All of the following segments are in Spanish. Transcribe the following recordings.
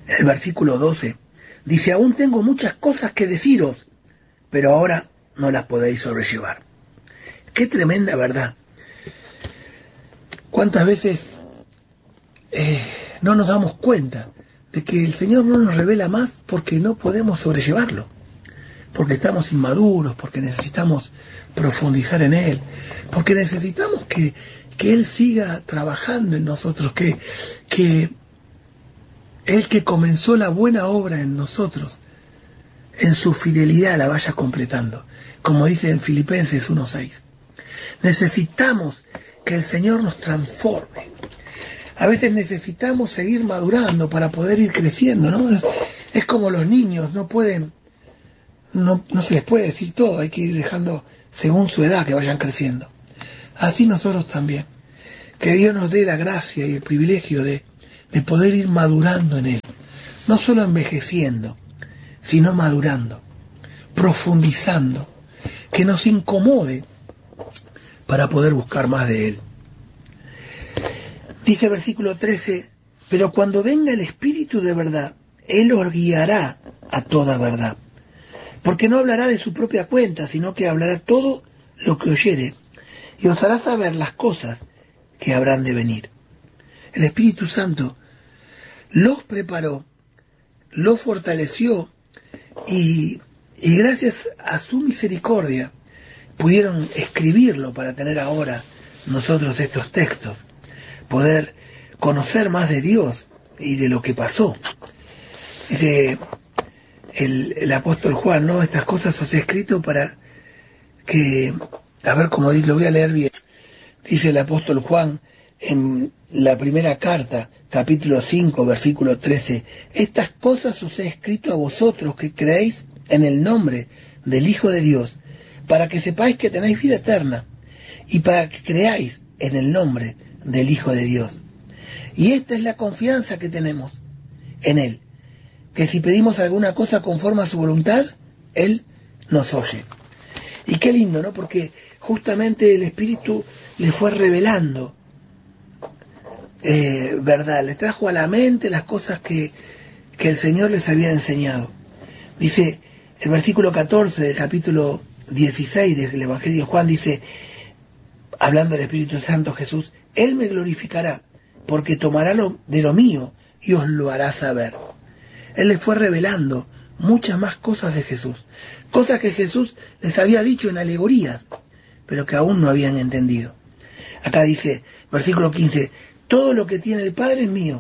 El versículo 12 dice: aún tengo muchas cosas que deciros, pero ahora no las podéis sobrellevar. Qué tremenda verdad. ¿Cuántas veces no nos damos cuenta de que el Señor no nos revela más porque no podemos sobrellevarlo? Porque estamos inmaduros, porque necesitamos profundizar en Él, porque necesitamos que Él siga trabajando en nosotros, que Él que comenzó la buena obra en nosotros, en su fidelidad la vaya completando, como dice en Filipenses 1:6. Necesitamos que el Señor nos transforme. A veces necesitamos seguir madurando para poder ir creciendo, ¿no? Es como los niños, no se les puede decir todo, hay que ir dejando según su edad que vayan creciendo. Así nosotros también. Que Dios nos dé la gracia y el privilegio de poder ir madurando en Él. No solo envejeciendo, sino madurando, profundizando, que nos incomode para poder buscar más de Él. Dice versículo 13: pero cuando venga el Espíritu de verdad, Él os guiará a toda verdad. Porque no hablará de su propia cuenta, sino que hablará todo lo que oyere, y os hará saber las cosas que habrán de venir. El Espíritu Santo los preparó, los fortaleció, y gracias a su misericordia pudieron escribirlo para tener ahora nosotros estos textos, poder conocer más de Dios y de lo que pasó. Dice el apóstol Juan, ¿no? Estas cosas os he escrito para que, a ver cómo dice, lo voy a leer bien. Dice el apóstol Juan en la primera carta, capítulo 5, versículo 13: estas cosas os he escrito a vosotros que creéis en el nombre del Hijo de Dios, para que sepáis que tenéis vida eterna, y para que creáis en el nombre del Hijo de Dios. Y esta es la confianza que tenemos en Él, que si pedimos alguna cosa conforme a su voluntad, Él nos oye. Y qué lindo, ¿no? Porque justamente el Espíritu le fue revelando verdad, le trajo a la mente las cosas que el Señor les había enseñado. Dice el versículo 14 del capítulo 16 del Evangelio de Juan, dice, hablando del Espíritu Santo Jesús: Él me glorificará, porque tomará de lo mío y os lo hará saber. Él les fue revelando muchas más cosas de Jesús, cosas que Jesús les había dicho en alegorías, pero que aún no habían entendido. Acá dice, versículo 15: todo lo que tiene el Padre es mío,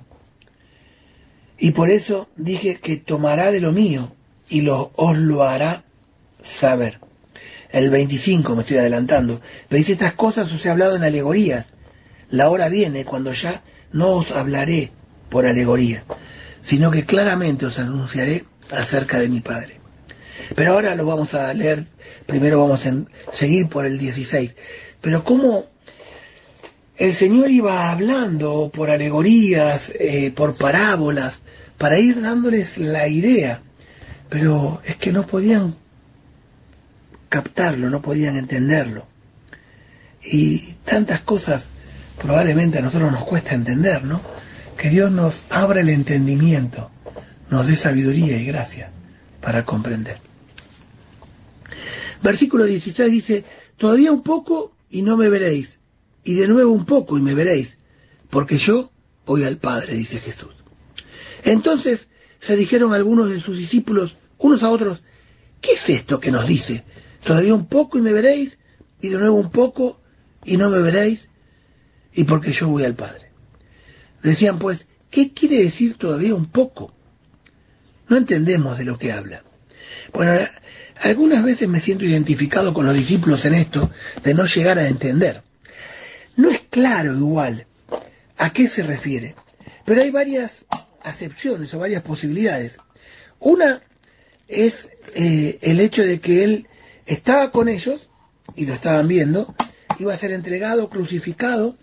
y por eso dije que tomará de lo mío y os lo hará saber. El 25, me estoy adelantando, pero dice: estas cosas os he hablado en alegorías. La hora viene cuando ya no os hablaré por alegoría, sino que claramente os anunciaré acerca de mi Padre. Pero ahora lo vamos a leer, primero vamos a seguir por el 16. Pero cómo el Señor iba hablando por alegorías, por parábolas, para ir dándoles la idea, pero es que no podían captarlo, no podían entenderlo. Y tantas cosas probablemente a nosotros nos cuesta entender, ¿no? Que Dios nos abra el entendimiento, nos dé sabiduría y gracia para comprender. Versículo 16 dice: todavía un poco y no me veréis, y de nuevo un poco y me veréis, porque yo voy al Padre, dice Jesús. Entonces se dijeron algunos de sus discípulos unos a otros: ¿qué es esto que nos dice? Todavía un poco y me veréis, y de nuevo un poco y no me veréis, y porque yo voy al Padre. Decían pues: ¿qué quiere decir todavía un poco? No entendemos de lo que habla. Bueno, algunas veces me siento identificado con los discípulos en esto de no llegar a entender. No es claro igual a qué se refiere, pero hay varias acepciones o varias posibilidades. Una es el hecho de que Él estaba con ellos y lo estaban viendo, iba a ser entregado, crucificado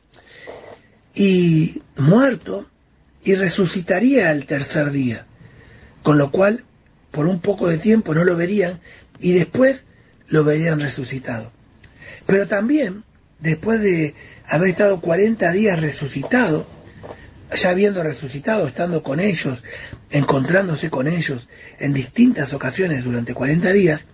y muerto, y resucitaría al tercer día, con lo cual por un poco de tiempo no lo verían y después lo verían resucitado. Pero también, después de haber estado 40 días resucitado, ya habiendo resucitado, estando con ellos, encontrándose con ellos en distintas ocasiones durante 40 días,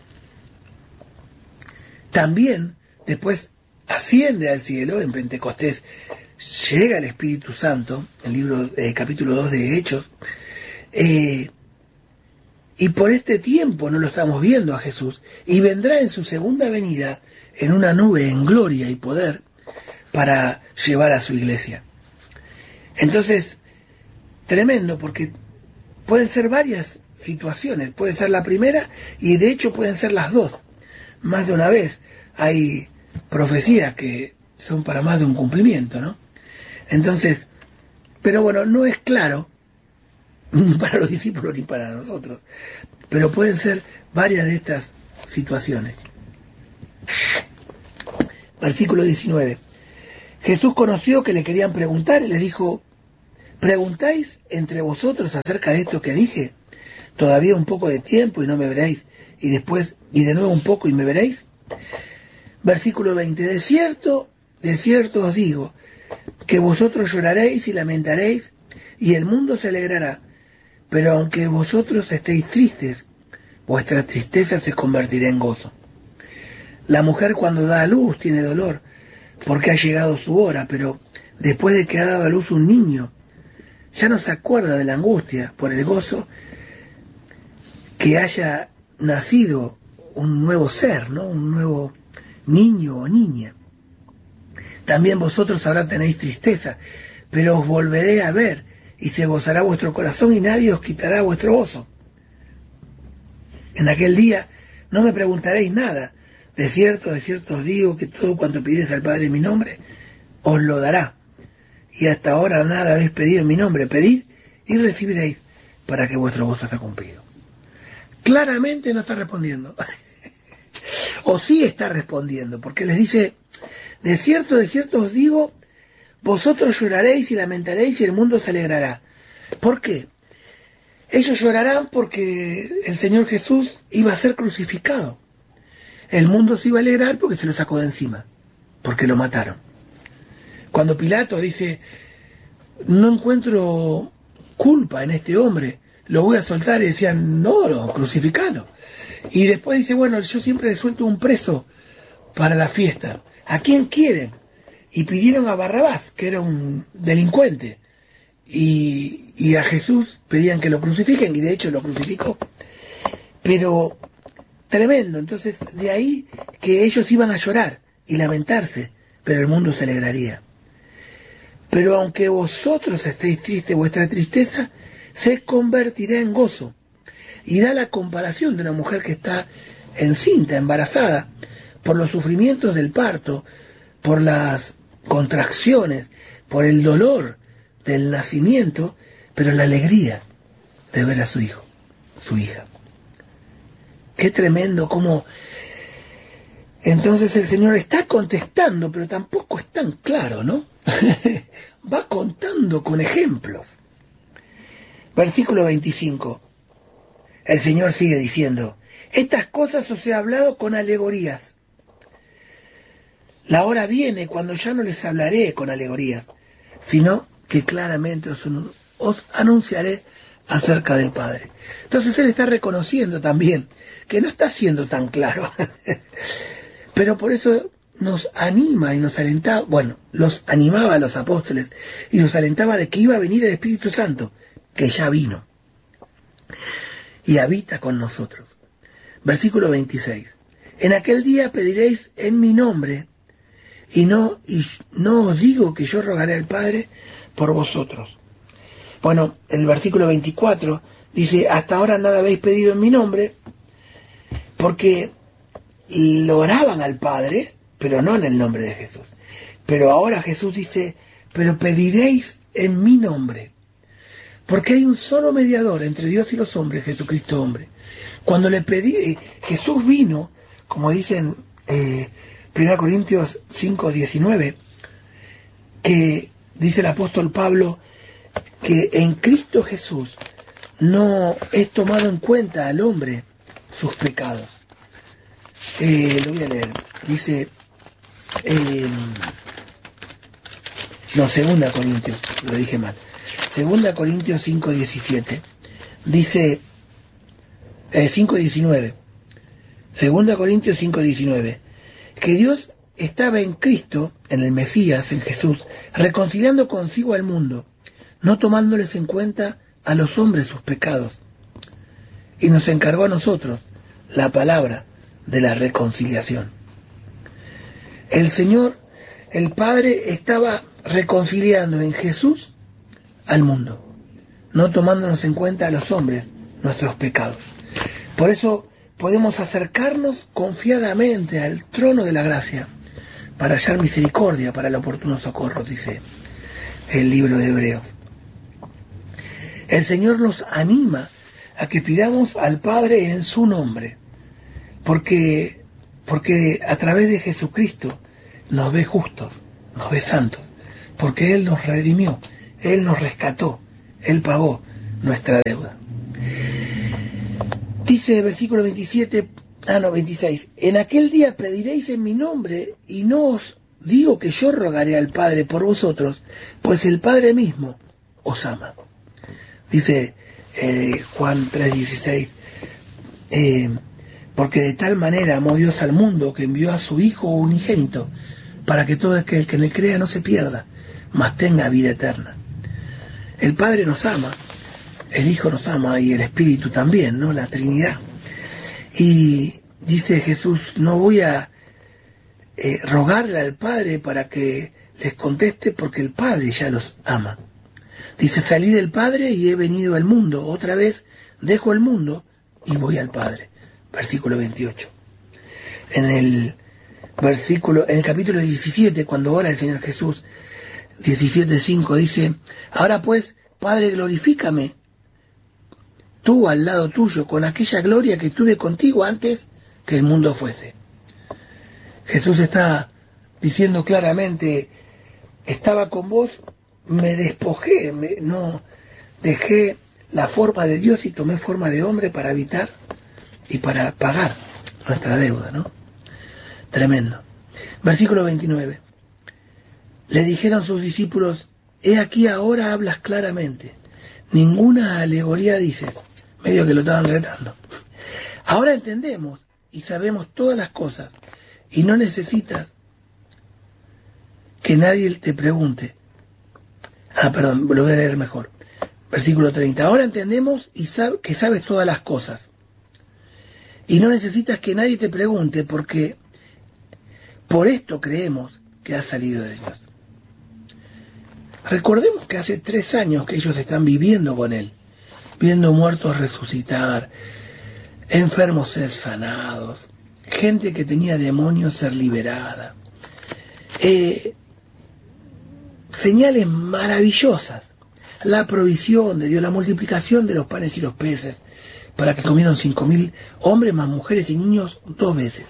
también después asciende al cielo. En Pentecostés llega el Espíritu Santo, el libro capítulo 2 de Hechos, y por este tiempo no lo estamos viendo a Jesús, y vendrá en su segunda venida en una nube en gloria y poder para llevar a su iglesia. Entonces, tremendo, porque pueden ser varias situaciones, puede ser la primera y de hecho pueden ser las dos. Más de una vez hay profecías que son para más de un cumplimiento, ¿no? Entonces, pero bueno, no es claro ni para los discípulos ni para nosotros, pero pueden ser varias de estas situaciones. Versículo 19. Jesús conoció que le querían preguntar y les dijo: ¿preguntáis entre vosotros acerca de esto que dije? Todavía un poco de tiempo y no me veréis, y después y de nuevo un poco y me veréis. Versículo 20. De cierto os digo, que vosotros lloraréis y lamentaréis, y el mundo se alegrará. Pero aunque vosotros estéis tristes, vuestra tristeza se convertirá en gozo. La mujer cuando da a luz tiene dolor, porque ha llegado su hora, pero después de que ha dado a luz un niño, ya no se acuerda de la angustia por el gozo que haya nacido un nuevo ser, ¿no? Un nuevo niño o niña. También vosotros ahora tenéis tristeza, pero os volveré a ver, y se gozará vuestro corazón, y nadie os quitará vuestro gozo. En aquel día no me preguntaréis nada. De cierto os digo, que todo cuanto pidiereis al Padre en mi nombre, os lo dará. Y hasta ahora nada habéis pedido en mi nombre. Pedid y recibiréis, para que vuestro gozo sea cumplido. Claramente no está respondiendo. O sí está respondiendo, porque les dice: de cierto os digo, vosotros lloraréis y lamentaréis, y el mundo se alegrará. ¿Por qué? Ellos llorarán porque el Señor Jesús iba a ser crucificado. El mundo se iba a alegrar porque se lo sacó de encima, porque lo mataron. Cuando Pilato dice: no encuentro culpa en este hombre, lo voy a soltar, y decían: no, crucificalo. Y después dice: bueno, yo siempre le suelto un preso para la fiesta. ¿A quién quieren? Y pidieron a Barrabás, que era un delincuente, y a Jesús pedían que lo crucifiquen, y de hecho lo crucificó. Pero tremendo. Entonces, de ahí que ellos iban a llorar y lamentarse, pero el mundo se alegraría. Pero aunque vosotros estéis tristes, vuestra tristeza se convertirá en gozo. Y da la comparación de una mujer que está encinta, embarazada, por los sufrimientos del parto, por las contracciones, por el dolor del nacimiento, pero la alegría de ver a su hijo, su hija. Qué tremendo cómo entonces el Señor está contestando, pero tampoco es tan claro, ¿no? Va contando con ejemplos. Versículo 25. El Señor sigue diciendo: estas cosas os he hablado con alegorías. La hora viene cuando ya no les hablaré con alegorías, sino que claramente os anunciaré acerca del Padre. Entonces Él está reconociendo también que no está siendo tan claro. Pero por eso nos anima y nos alentaba, bueno, los animaba a los apóstoles y los alentaba de que iba a venir el Espíritu Santo, que ya vino y habita con nosotros. Versículo 26. En aquel día pediréis en mi nombre, y no os digo que yo rogaré al Padre por vosotros. Bueno, el versículo 24 dice: hasta ahora nada habéis pedido en mi nombre, porque lo oraban al Padre, pero no en el nombre de Jesús. Pero ahora Jesús dice: pero pediréis en mi nombre, porque hay un solo mediador entre Dios y los hombres, Jesucristo hombre. Cuando le pedí, Jesús vino, como dicen 1 Corintios 5:19, que dice el apóstol Pablo que en Cristo Jesús no es tomado en cuenta al hombre sus pecados. Lo voy a leer. Dice No, 2 Corintios, lo dije mal. 2 Corintios 5:17. Dice, 5:19. 2 Corintios 5:19. Que Dios estaba en Cristo, en el Mesías, en Jesús, reconciliando consigo al mundo, no tomándoles en cuenta a los hombres sus pecados. Y nos encargó a nosotros la palabra de la reconciliación. El Señor, el Padre, estaba reconciliando en Jesús al mundo, no tomándonos en cuenta a los hombres nuestros pecados. Por eso podemos acercarnos confiadamente al trono de la gracia para hallar misericordia para el oportuno socorro, dice el libro de Hebreos. El Señor nos anima a que pidamos al Padre en su nombre, porque a través de Jesucristo nos ve justos, nos ve santos, porque Él nos redimió, Él nos rescató, Él pagó nuestra deuda. Dice el versículo 26, en aquel día pediréis en mi nombre, y no os digo que yo rogaré al Padre por vosotros, pues el Padre mismo os ama. Dice Juan 3:16, porque de tal manera amó Dios al mundo que envió a su Hijo unigénito, para que todo aquel que en él crea no se pierda, mas tenga vida eterna. El Padre nos ama, el Hijo nos ama y el Espíritu también, ¿no? La Trinidad. Y dice Jesús, no voy a rogarle al Padre para que les conteste, porque el Padre ya los ama. Dice, salí del Padre y he venido al mundo, otra vez dejo el mundo y voy al Padre. Versículo 28. En el capítulo 17, cuando ora el Señor Jesús, 17:5, dice, ahora pues, Padre, glorifícame tú al lado tuyo con aquella gloria que tuve contigo antes que el mundo fuese. Jesús está diciendo claramente, estaba con vos, me despojé, no dejé la forma de Dios y tomé forma de hombre para habitar y para pagar nuestra deuda, ¿no? Tremendo. Versículo 29. Le dijeron sus discípulos, he aquí ahora hablas claramente, ninguna alegoría dices. Medio que lo estaban retando. Ahora entendemos y sabemos todas las cosas, y no necesitas que nadie te pregunte. Lo voy a leer mejor. Versículo 30. Ahora entendemos y que sabes todas las cosas, y no necesitas que nadie te pregunte, porque por esto creemos que has salido de Dios. Recordemos que hace 3 años que ellos están viviendo con Él, viendo muertos resucitar, enfermos ser sanados, gente que tenía demonios ser liberada, señales maravillosas, la provisión de Dios, la multiplicación de los panes y los peces, para que comieron 5.000 hombres más mujeres y niños 2 veces.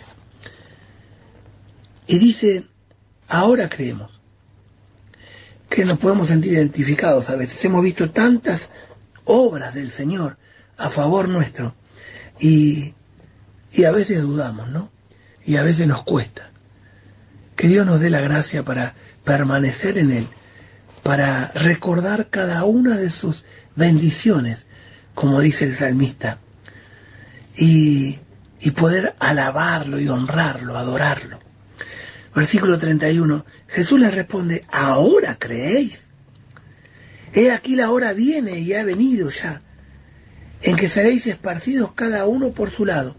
Y dice, ahora creemos, que nos podemos sentir identificados a veces. Hemos visto tantas obras del Señor a favor nuestro y a veces dudamos, ¿no? Y a veces nos cuesta. Que Dios nos dé la gracia para permanecer en Él, para recordar cada una de sus bendiciones, como dice el salmista, y poder alabarlo y honrarlo, adorarlo. Versículo 31, Jesús les responde, ¿ahora creéis? He aquí la hora viene y ha venido ya, en que seréis esparcidos cada uno por su lado,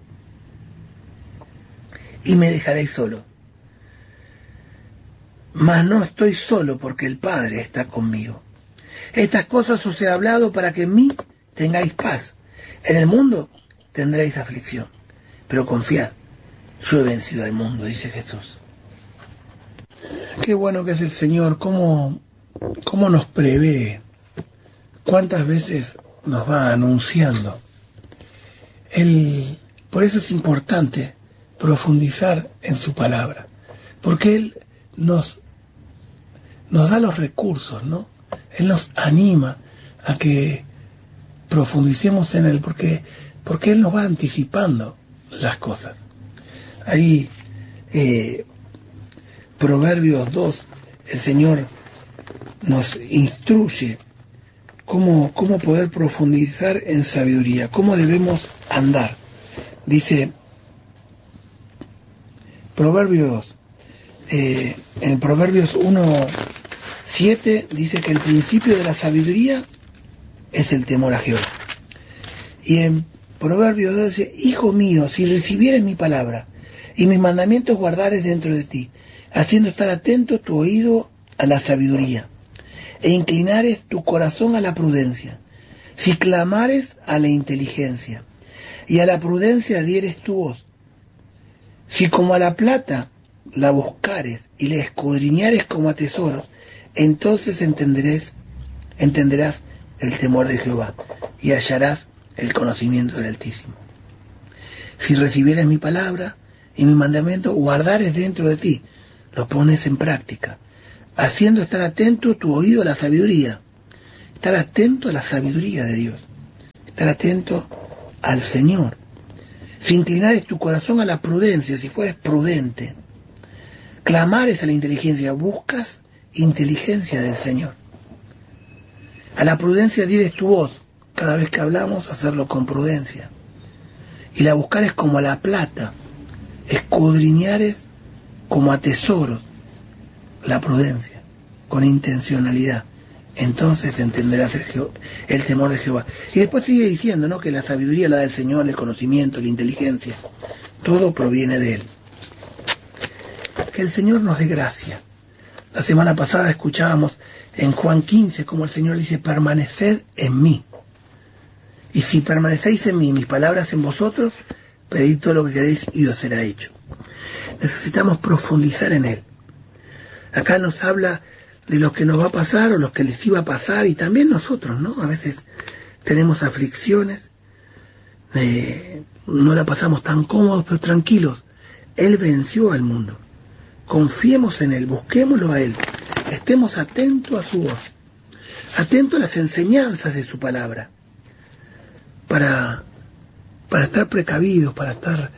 y me dejaréis solo. Mas no estoy solo, porque el Padre está conmigo. Estas cosas os he hablado para que en mí tengáis paz. En el mundo tendréis aflicción, pero confiad, yo he vencido al mundo, dice Jesús. Qué bueno que es el Señor, cómo nos prevé, cuántas veces nos va anunciando. Por eso es importante profundizar en su palabra, porque Él nos da los recursos, ¿no? Él nos anima a que profundicemos en Él, porque Él nos va anticipando las cosas. Ahí, Proverbios 2, el Señor nos instruye cómo poder profundizar en sabiduría, cómo debemos andar. Dice Proverbio 2, en Proverbios 1:7 dice que el principio de la sabiduría es el temor a Jehová. Y en Proverbios 2 dice: Hijo mío, si recibieres mi palabra y mis mandamientos guardares dentro de ti, haciendo estar atento tu oído a la sabiduría, e inclinares tu corazón a la prudencia, si clamares a la inteligencia, y a la prudencia dieres tu voz, si como a la plata la buscares y la escudriñares como a tesoros, entonces entenderás el temor de Jehová y hallarás el conocimiento del Altísimo. Si recibieres mi palabra y mi mandamiento, guardares dentro de ti, lo pones en práctica, haciendo estar atento tu oído a la sabiduría, estar atento a la sabiduría de Dios, estar atento al Señor. Si inclinares tu corazón a la prudencia, si fueres prudente, clamares a la inteligencia, buscas inteligencia del Señor. A la prudencia dieres tu voz, cada vez que hablamos, hacerlo con prudencia. Y la buscares como a la plata, escudriñares como a tesoros, la prudencia, con intencionalidad. Entonces entenderás el temor de Jehová. Y después sigue diciendo, ¿no?, que la sabiduría la da el Señor, el conocimiento, la inteligencia, todo proviene de Él. Que el Señor nos dé gracia. La semana pasada escuchábamos en Juan 15 como el Señor dice: permaneced en mí. Y si permanecéis en mí, mis palabras en vosotros, pedid todo lo que queréis y os será hecho. Necesitamos profundizar en Él. Acá nos habla de lo que nos va a pasar o lo que les iba a pasar, y también nosotros, ¿no? A veces tenemos aflicciones, no la pasamos tan cómodos, pero tranquilos. Él venció al mundo. Confiemos en Él, busquémoslo a Él, estemos atentos a su voz, atentos a las enseñanzas de su palabra, para estar precavidos, para estar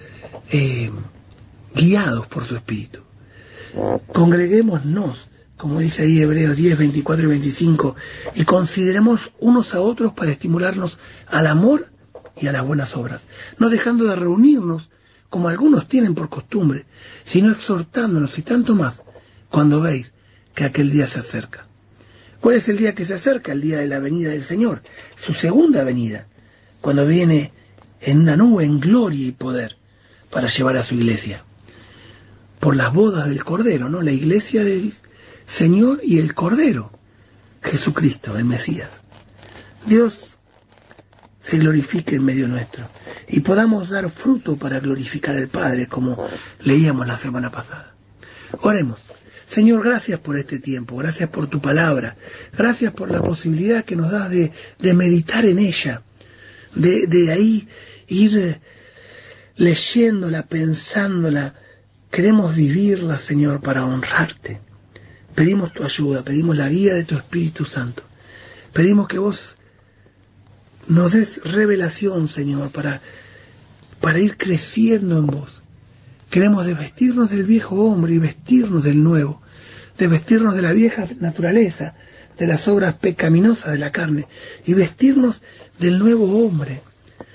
guiados por su Espíritu. Congreguémonos, como dice ahí Hebreos 10, 24 y 25, y consideremos unos a otros para estimularnos al amor y a las buenas obras, no dejando de reunirnos como algunos tienen por costumbre, sino exhortándonos, y tanto más cuando veis que aquel día se acerca. ¿Cuál es el día que se acerca? El día de la venida del Señor, su segunda venida, cuando viene en una nube, en gloria y poder, para llevar a su iglesia. Por las bodas del Cordero, ¿no? La iglesia del Señor y el Cordero, Jesucristo, el Mesías. Dios se glorifique en medio nuestro y podamos dar fruto para glorificar al Padre, como leíamos la semana pasada. Oremos. Señor, gracias por este tiempo, gracias por tu palabra, gracias por la posibilidad que nos das de meditar en ella, de ahí ir leyéndola, pensándola. Queremos vivirla, Señor, para honrarte. Pedimos tu ayuda, pedimos la guía de tu Espíritu Santo. Pedimos que vos nos des revelación, Señor, para ir creciendo en vos. Queremos desvestirnos del viejo hombre y vestirnos del nuevo, desvestirnos de la vieja naturaleza, de las obras pecaminosas de la carne, y vestirnos del nuevo hombre.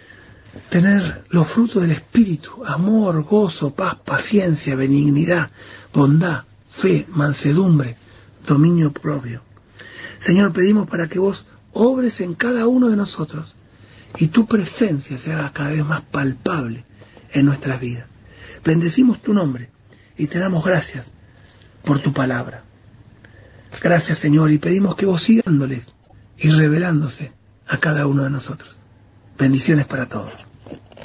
Tener los frutos del Espíritu: amor, gozo, paz, paciencia, benignidad, bondad, fe, mansedumbre, dominio propio. Señor, pedimos para que vos obres en cada uno de nosotros y tu presencia se haga cada vez más palpable en nuestras vidas. Bendecimos tu nombre y te damos gracias por tu palabra. Gracias, Señor, y pedimos que vos sigas dándoles y revelándose a cada uno de nosotros. Bendiciones para todos.